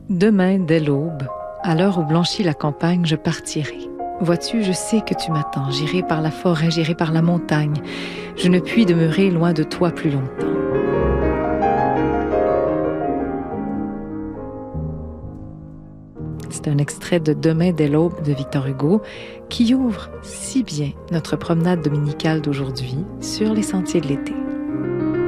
Demain, dès l'aube, à l'heure où blanchit la campagne, je partirai. Vois-tu, je sais que tu m'attends. J'irai par la forêt, j'irai par la montagne. Je ne puis demeurer loin de toi plus longtemps. C'est un extrait de Demain dès l'aube de Victor Hugo qui ouvre si bien notre promenade dominicale d'aujourd'hui sur les sentiers de l'été.